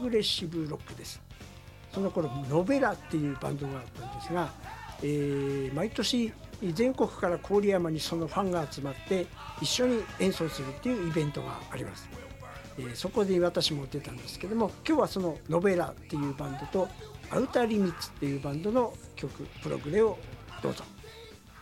グレッシブロックです。その頃ノベラっていうバンドがあったんですが、毎年全国から郡山にそのファンが集まって一緒に演奏するっていうイベントがあります。そこで私も出たんですけども、今日はそのノベラっていうバンドとアウターリミッツっていうバンドの曲プログレをどうぞ。